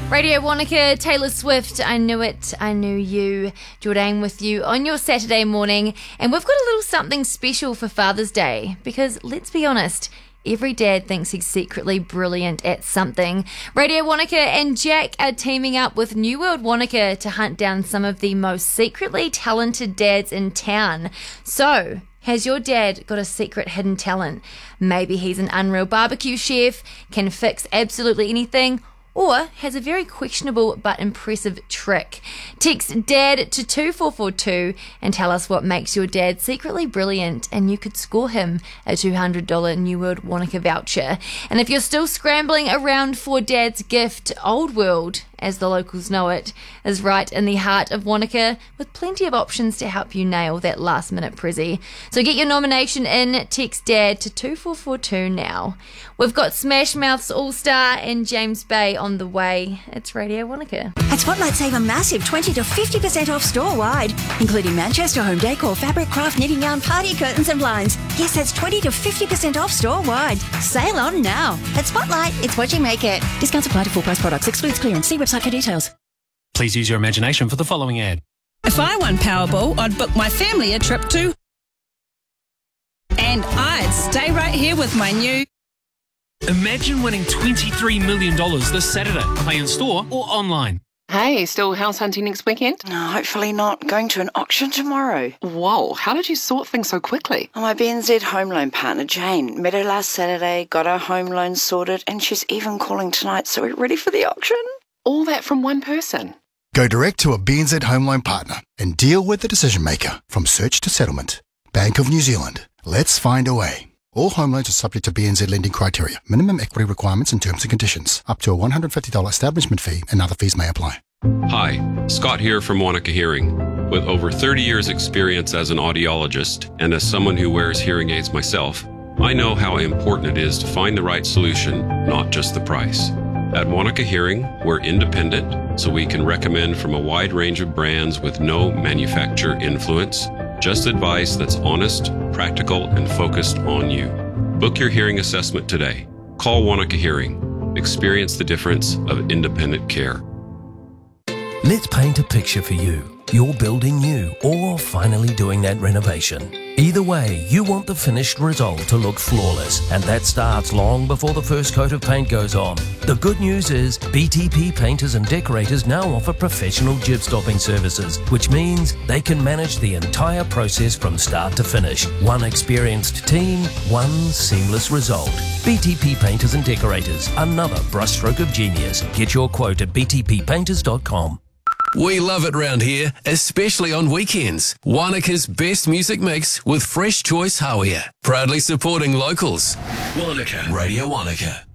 Radio Wanaka, Taylor Swift, I Knew It, I Knew You. Jordan with you on your Saturday morning. And we've got a little something special for Father's Day. Because, let's be honest, every dad thinks he's secretly brilliant at something. Radio Wanaka and Jack are teaming up with New World Wanaka to hunt down some of the most secretly talented dads in town. So, has your dad got a secret hidden talent? Maybe he's an unreal barbecue chef, can fix absolutely anything, or has a very questionable but impressive trick. Text DAD to 2442 and tell us what makes your dad secretly brilliant, and you could score him a $200 New World Wanaka voucher. And if you're still scrambling around for Dad's gift, Old World, as the locals know it, is right in the heart of Wanaka with plenty of options to help you nail that last minute prezzy. So get your nomination in, text DAD to 2442 now. We've got Smash Mouth's All-Star and James Bay on the way. It's Radio Wanaka. At Spotlight, save a massive 20 to 50% off store-wide, including Manchester home decor, fabric, craft, knitting yarn, party curtains and blinds. Yes, that's 20 to 50% off store-wide. Sale on now. At Spotlight, it's what you make it. Discounts apply to full-price products. Excludes clearance. See website for details. Please use your imagination for the following ad. If I won Powerball, I'd book my family a trip to... And I'd stay right here with my new... Imagine winning $23 million this Saturday. Play in store or online. Hey, still house hunting next weekend? No, hopefully not. Going to an auction tomorrow. Whoa, how did you sort things so quickly? My BNZ home loan partner, Jane, met her last Saturday, got our home loan sorted, and she's even calling tonight, so we're ready for the auction. All that from one person? Go direct to a BNZ home loan partner and deal with the decision maker from search to settlement. Bank of New Zealand. Let's find a way. All home loans are subject to BNZ lending criteria, minimum equity requirements and terms and conditions. Up to a $150 establishment fee and other fees may apply. Hi, Scott here from Wanaka Hearing. With over 30 years experience as an audiologist and as someone who wears hearing aids myself, I know how important it is to find the right solution, not just the price. At Wanaka Hearing, we're independent, so we can recommend from a wide range of brands with no manufacturer influence, just advice that's honest, practical, and focused on you. Book your hearing assessment today. Call Wanaka Hearing. Experience the difference of independent care. Let's paint a picture for you. You're building new or finally doing that renovation. Either way, you want the finished result to look flawless, and that starts long before the first coat of paint goes on. The good news is BTP Painters and Decorators now offer professional jib stopping services, which means they can manage the entire process from start to finish. One experienced team, one seamless result. BTP Painters and Decorators, another brushstroke of genius. Get your quote at btppainters.com. We love it round here, especially on weekends. Wanaka's best music mix with Fresh Choice Hawea. Proudly supporting locals. Wanaka. Radio Wanaka.